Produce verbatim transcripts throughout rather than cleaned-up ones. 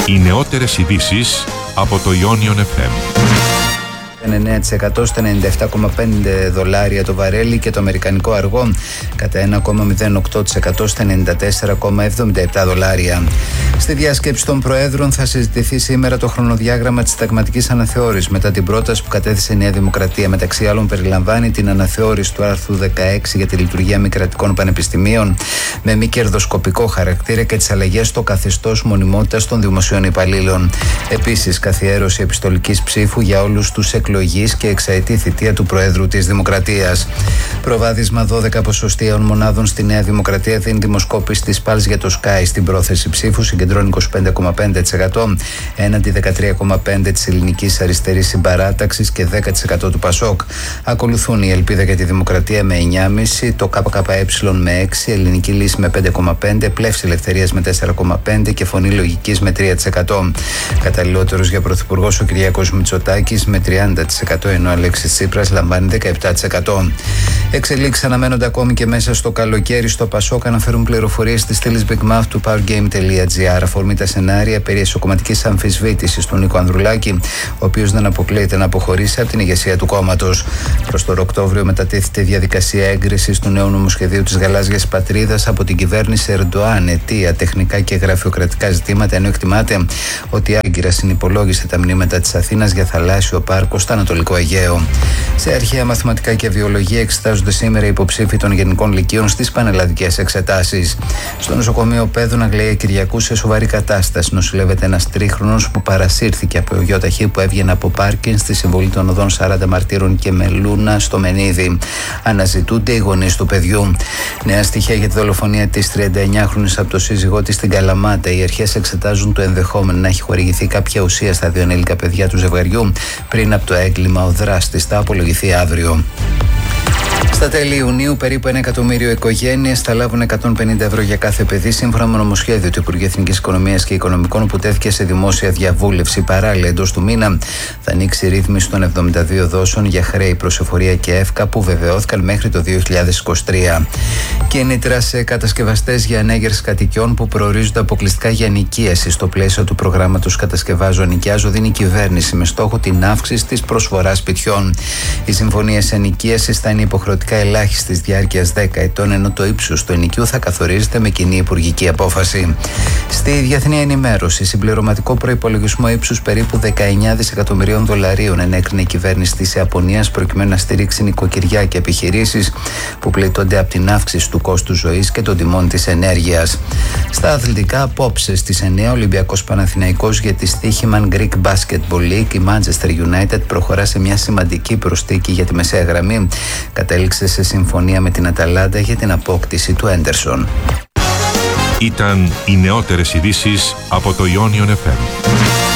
Οι νεότερες ειδήσεις από το Ionion εφ εμ. εννέα τοις εκατό στα ενενήντα επτά κόμμα πέντε δολάρια το βαρέλι και το αμερικανικό αργό κατά ένα κόμμα μηδέν οκτώ τοις εκατό στα ενενήντα τέσσερα κόμμα εβδομήντα επτά δολάρια. Στη διάσκεψη των Προέδρων θα συζητηθεί σήμερα το χρονοδιάγραμμα της συνταγματικής αναθεώρησης μετά την πρόταση που κατέθεσε η Νέα Δημοκρατία. Μεταξύ άλλων, περιλαμβάνει την αναθεώρηση του άρθρου δεκαέξι για τη λειτουργία μη κρατικών πανεπιστημίων με μη κερδοσκοπικό χαρακτήρα και τις αλλαγές στο καθεστώς μονιμότητας των δημοσίων υπαλλήλων. Επίσης, καθιέρωση επιστολικής ψήφου για όλους τους εκλογείς και εξαετή θητεία του Προέδρου της Δημοκρατίας. Προβάδισμα δώδεκα ποσοστιαίων μονάδων στη Νέα Δημοκρατία δίνει δημοσκόπηση της ΠΑΛΣ για το Sky στην πρόθεση ψήφου, συγκεντρώνει είκοσι πέντε κόμμα πέντε τοις εκατό έναντι δεκατρία κόμμα πέντε τοις εκατό της Ελληνικής Αριστερής Συμπαράταξης και δέκα τοις εκατό του ΠΑΣΟΚ. Ακολουθούν η Ελπίδα για τη Δημοκρατία με εννιά κόμμα πέντε, το ΚΚΕ με έξι, Ελληνική Λύση με πέντε κόμμα πέντε, Πλεύση Ελευθερίας με τέσσερα κόμμα πέντε και Φωνή Λογικής με τρία τοις εκατό. Καταλληλότερος για πρωθυπουργός ο Κυριάκος Μητσοτάκης με τριάντα τοις εκατό, ενώ ο Αλέξης Τσίπρας λαμβάνει δεκαεπτά τοις εκατό. Εξελίξεις αναμένονται ακόμη και μέσα στο καλοκαίρι στο ΠΑΣΟΚ, αναφέρουν πληροφορίες της στήλης Big Mouth του powergame τελεία gr. Αφορμή τα σενάρια περί εσωκομματικής αμφισβήτησης του Νίκο Ανδρουλάκη, ο οποίος δεν αποκλείεται να αποχωρήσει από την ηγεσία του κόμματος. Προς τον Οκτώβριο μετατίθεται η διαδικασία έγκρισης του νέου νομοσχεδίου της Γαλάζιας Πατρίδας από την κυβέρνηση Ερντοάν. Αιτία τεχνικά και γραφειοκρατικά ζητήματα, ενώ εκτιμάται ότι η Άγκυρα συνυπολόγισε τα μνήματα της Αθήνας για θαλάσσιο πάρκο στο Ανατολικό Αιγαίο. Σε αρχαία μαθηματικά και βιολογία εξετάζονται σήμερα οι υποψήφοι των γενικών λυκείων στις πανελλαδικές εξετάσεις. Στο νοσοκομείο Πέδων Αγλαία Κυριακού σε σοβαρή κατάσταση νοσηλεύεται ένας τρίχρονος που παρασύρθηκε από γιοταχή που έβγαινε από πάρκινγκ στη συμβολή των οδών σαράντα Μαρτύρων και Μελούνα στο Μενίδη. Αναζητούνται οι γονείς του παιδιού. Νέα στοιχεία για τη δολοφονία της τριανταεννιάχρονης από το σύζυγό της στην Καλαμάτα. Οι αρχές εξετάζουν το ενδεχόμενο να έχει χορηγηθεί κάποια ουσία στα δύο ανήλικα παιδιά του ζευγαριού πριν από το έγκλημα. Ο δράστης θα απολογηθεί αύριο. Στα τέλη Ιουνίου, περίπου ένα εκατομμύριο οικογένειες θα λάβουν εκατόν πενήντα ευρώ για κάθε παιδί, σύμφωνα με νομοσχέδιο του Υπουργείου Εθνικής Οικονομίας και Οικονομικών που τέθηκε σε δημόσια διαβούλευση. Παράλληλα, εντός του μήνα θα ανοίξει η ρύθμιση των εβδομήντα δύο δόσεων για χρέη, προσεφορία και εύκα που βεβαιώθηκαν μέχρι το δύο χιλιάδες είκοσι τρία. Κίνητρα σε κατασκευαστές για ανέγερση κατοικιών που προορίζονται αποκλειστικά για νοικίαση. Στο πλαίσιο του προγράμματος Κατασκευάζω Νοικιάζω, δίνει η κυβέρνηση με στόχο την αύξηση της προσφοράς σπιτιών. Οι συμφωνίες ενοικίασης θα είναι υποχρεωτικά ελάχιστης διάρκειας δέκα ετών, ενώ το ύψος του ενοικίου θα καθορίζεται με κοινή υπουργική απόφαση. Στη διεθνή ενημέρωση, συμπληρωματικό προϋπολογισμό ύψους περίπου δεκαεννιά δισεκατομμυρίων δολαρίων ενέκρινε η κυβέρνηση της Ιαπωνίας προκειμένου να στηρίξει νοικοκυριά και επιχειρήσεις που πλήττονται από την αύξηση του κόστου ζωής και των τιμών της ενέργειας. Στα αθλητικά, απόψε στις εννιά, Ολυμπιακός Παναθηναϊκός για τη Στοίχημαν Greek Basketball League. Η Manchester United προχωρά σε μια σημαντική προσθήκη για τη μεσαία γραμμή. Κατέληξε σε συμφωνία με την Αταλάντα για την απόκτηση του Έντερσον. Ήταν οι νεότερες ειδήσεις από το Ionion εφ εμ.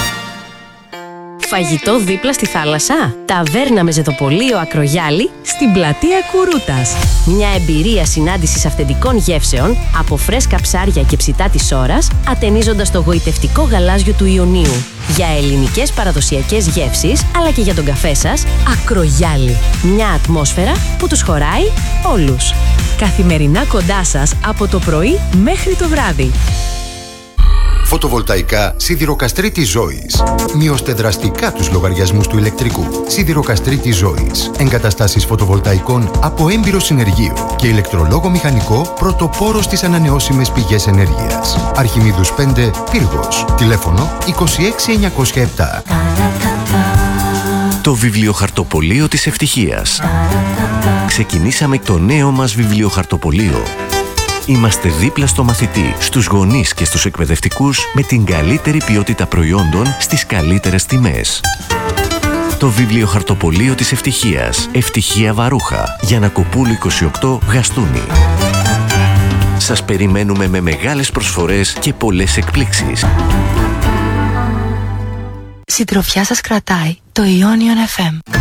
Φαγητό δίπλα στη θάλασσα. Ταβέρνα με ζεδοπολείο Ακρογιάλη στην πλατεία Κουρούτας. Μια εμπειρία συνάντησης αυθεντικών γεύσεων από φρέσκα ψάρια και ψητά της ώρας, ατενίζοντας το γοητευτικό γαλάζιο του Ιωνίου. Για ελληνικές παραδοσιακές γεύσεις, αλλά και για τον καφέ σας, Ακρογιάλη. Μια ατμόσφαιρα που τους χωράει όλους. Καθημερινά κοντά σας από το πρωί μέχρι το βράδυ. Φωτοβολταϊκά Σιδηροκαστρίτης Ζώης. Μειώστε δραστικά τους λογαριασμούς του ηλεκτρικού. Σιδηροκαστρίτης Ζώης. Εγκαταστάσεις φωτοβολταϊκών από έμπειρο συνεργείο και ηλεκτρολόγο μηχανικό πρωτοπόρο στις ανανεώσιμες πηγές ενέργειας. Αρχιμίδους πέντε, Πύργος. Τηλέφωνο είκοσι έξι εννιακόσια επτά. Το βιβλιοχαρτοπωλείο της ευτυχίας. Ξεκινήσαμε το νέο μας βιβλιοχαρτοπωλείο. Είμαστε δίπλα στο μαθητή, στους γονείς και στους εκπαιδευτικούς με την καλύτερη ποιότητα προϊόντων στις καλύτερες τιμές. Το βιβλιοχαρτοπωλείο της ευτυχίας. Ευτυχία Βαρούχα. Γιαννακοπούλου είκοσι οκτώ, Γαστούνι. Σας περιμένουμε με μεγάλες προσφορές και πολλές εκπλήξεις. Συντροφιά σας κρατάει το Ionion εφ εμ.